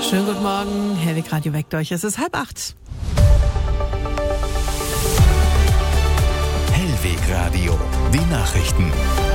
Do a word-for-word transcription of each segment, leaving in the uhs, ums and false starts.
Schönen guten Morgen, Hellwig Radio weckt euch. Es ist halb acht. Hellwig Radio, die Nachrichten.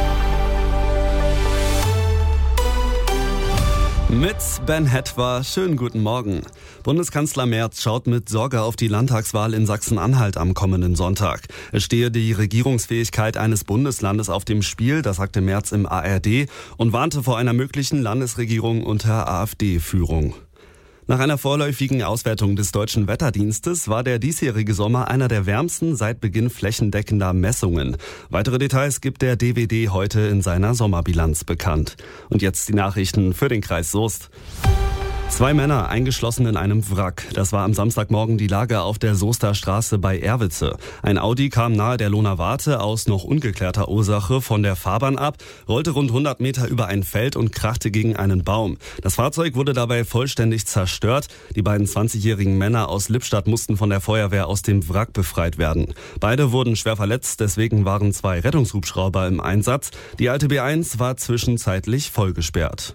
Mit Ben Hetwa, schönen guten Morgen. Bundeskanzler Merz schaut mit Sorge auf die Landtagswahl in Sachsen-Anhalt am kommenden Sonntag. Es stehe die Regierungsfähigkeit eines Bundeslandes auf dem Spiel, das sagte Merz im A R D und warnte vor einer möglichen Landesregierung unter AfD-Führung. Nach einer vorläufigen Auswertung des Deutschen Wetterdienstes war der diesjährige Sommer einer der wärmsten seit Beginn flächendeckender Messungen. Weitere Details gibt der D W D heute in seiner Sommerbilanz bekannt. Und jetzt die Nachrichten für den Kreis Soest. Zwei Männer eingeschlossen in einem Wrack. Das war am Samstagmorgen die Lage auf der Soester Straße bei Erwitze. Ein Audi kam nahe der Lohner Warte aus noch ungeklärter Ursache von der Fahrbahn ab, rollte rund hundert Meter über ein Feld und krachte gegen einen Baum. Das Fahrzeug wurde dabei vollständig zerstört. Die beiden zwanzigjährigen Männer aus Lippstadt mussten von der Feuerwehr aus dem Wrack befreit werden. Beide wurden schwer verletzt, deswegen waren zwei Rettungshubschrauber im Einsatz. Die alte B eins war zwischenzeitlich vollgesperrt.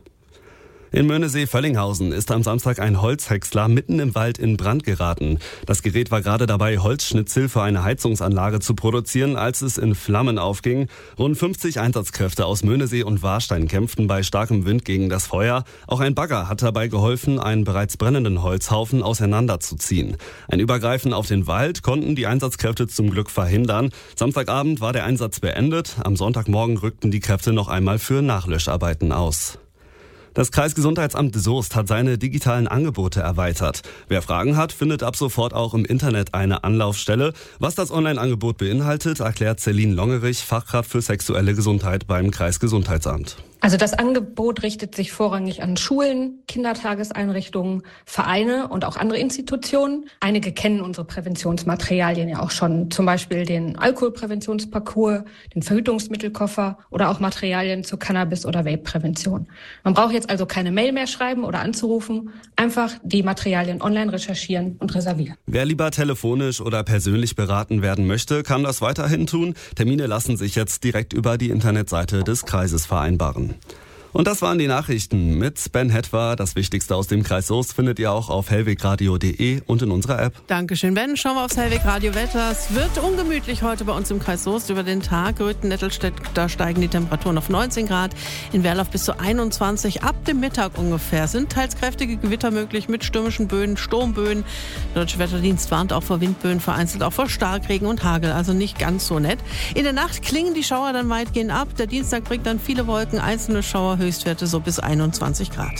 In Möhnesee-Völlinghausen ist am Samstag ein Holzhäcksler mitten im Wald in Brand geraten. Das Gerät war gerade dabei, Holzschnitzel für eine Heizungsanlage zu produzieren, als es in Flammen aufging. Rund fünfzig Einsatzkräfte aus Möhnesee und Warstein kämpften bei starkem Wind gegen das Feuer. Auch ein Bagger hat dabei geholfen, einen bereits brennenden Holzhaufen auseinanderzuziehen. Ein Übergreifen auf den Wald konnten die Einsatzkräfte zum Glück verhindern. Samstagabend war der Einsatz beendet. Am Sonntagmorgen rückten die Kräfte noch einmal für Nachlöscharbeiten aus. Das Kreisgesundheitsamt Soest hat seine digitalen Angebote erweitert. Wer Fragen hat, findet ab sofort auch im Internet eine Anlaufstelle. Was das Online-Angebot beinhaltet, erklärt Celine Longerich, Fachkraft für sexuelle Gesundheit beim Kreisgesundheitsamt. Also das Angebot richtet sich vorrangig an Schulen, Kindertageseinrichtungen, Vereine und auch andere Institutionen. Einige kennen unsere Präventionsmaterialien ja auch schon, zum Beispiel den Alkoholpräventionsparcours, den Verhütungsmittelkoffer oder auch Materialien zur Cannabis- oder Vape-Prävention. Man braucht jetzt also keine Mail mehr schreiben oder anzurufen, einfach die Materialien online recherchieren und reservieren. Wer lieber telefonisch oder persönlich beraten werden möchte, kann das weiterhin tun. Termine lassen sich jetzt direkt über die Internetseite des Kreises vereinbaren. Und das waren die Nachrichten mit Ben Hetwa. Das Wichtigste aus dem Kreis Soest findet ihr auch auf hellwegradio punkt de und in unserer App. Dankeschön, Ben. Schauen wir aufs Hellwig Radio Wetter. Es wird ungemütlich heute bei uns im Kreis Soest über den Tag. Röthen-Nettelstedt, da steigen die Temperaturen auf neunzehn Grad. In Werl auf bis zu einundzwanzig. Ab dem Mittag ungefähr sind teils kräftige Gewitter möglich mit stürmischen Böen, Sturmböen. Der Deutsche Wetterdienst warnt auch vor Windböen, vereinzelt auch vor Starkregen und Hagel. Also nicht ganz so nett. In der Nacht klingen die Schauer dann weitgehend ab. Der Dienstag bringt dann viele Wolken, einzelne Schauer, Höchstwerte so bis einundzwanzig Grad.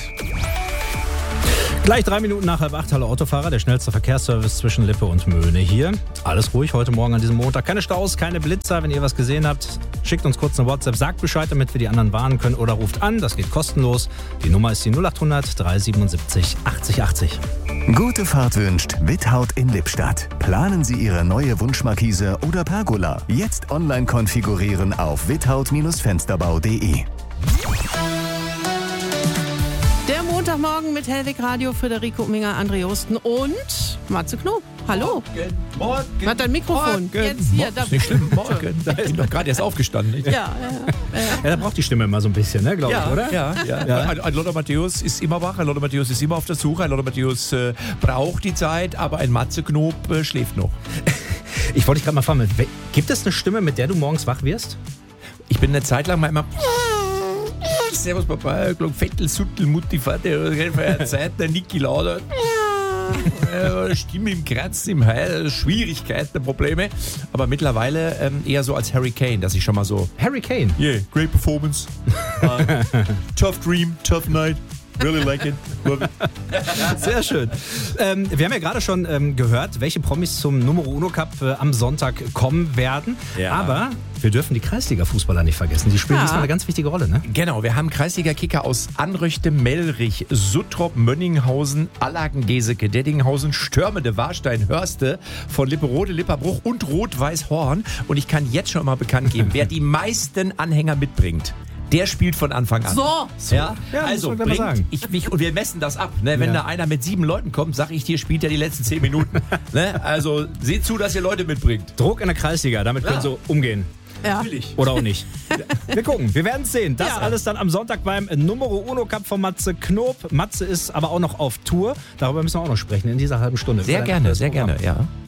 Gleich drei Minuten nach halb acht, hallo Autofahrer, der schnellste Verkehrsservice zwischen Lippe und Möhne hier. Alles ruhig heute Morgen an diesem Montag. Keine Staus, keine Blitzer. Wenn ihr was gesehen habt, schickt uns kurz eine WhatsApp, sagt Bescheid, damit wir die anderen warnen können oder ruft an. Das geht kostenlos. Die Nummer ist die null acht hundert dreihundertsiebenundsiebzig achtzig achtzig. Gute Fahrt wünscht Without in Lippstadt. Planen Sie Ihre neue Wunschmarkise oder Pergola. Jetzt online konfigurieren auf without Fensterbau punkt de. Der Montagmorgen mit Hellwig Radio, Friederike Uminger, André Osten und Matze Knob. Hallo. Morgen, morgen. Hat dein Mikrofon. Morgen. Jetzt hier. Da ist nicht schlimm. Morgen. Da ist doch gerade erst aufgestanden. Nicht? Ja, ja, ja. Ja, da braucht die Stimme immer so ein bisschen, ne, glaube ja, ich, oder? Ja, ja. ja. Ein, ein Lothar Matthäus ist immer wach, ein Lothar Matthäus ist immer auf der Suche, ein Lothar Matthäus äh, braucht die Zeit, aber ein Matze Knob äh, schläft noch. Ich wollte dich gerade mal fragen, gibt es eine Stimme, mit der du morgens wach wirst? Ich bin eine Zeit lang mal immer... Servus Papa, Vettel, Suttel, Mutti, Vater, Zeit, der Niki Lauda. Stimme im Kratz, im Heil, Schwierigkeiten, Probleme. Aber mittlerweile ähm, eher so als Harry Kane, dass ich schon mal so... Harry Kane? Yeah, great performance. uh, tough dream, tough night. Really like it. Love it. Sehr schön. Ähm, wir haben ja gerade schon ähm, gehört, welche Promis zum Numero Uno Cup äh, am Sonntag kommen werden. Ja. Aber wir dürfen die Kreisliga-Fußballer nicht vergessen. Die spielen ja. diesmal eine ganz wichtige Rolle, ne? Genau, wir haben Kreisliga-Kicker aus Anröchte, Mellrich, Suttrop, Mönninghausen, Allagen, Geseke, Deddinghausen, Störmede, Warstein, Hörste, von Lipperode, Lipperbruch und Rot-Weiß-Horn. Und ich kann jetzt schon mal bekannt geben, wer die meisten Anhänger mitbringt. Der spielt von Anfang an. So. so. Ja, ja also muss man bringt, sagen. Ich, ich, und wir messen das ab. Ne? Wenn ja. da einer mit sieben Leuten kommt, sag ich dir, spielt er die letzten zehn Minuten. Ne? Also seht zu, dass ihr Leute mitbringt. Druck in der Kreisliga, damit ja. können Sie umgehen. Ja. Natürlich. Oder auch nicht. Wir gucken, wir werden es sehen. Das Ja. alles dann am Sonntag beim Numero Uno Cup von Matze Knob. Matze ist aber auch noch auf Tour. Darüber müssen wir auch noch sprechen in dieser halben Stunde. Sehr Vielleicht gerne, das sehr Programm. gerne, ja.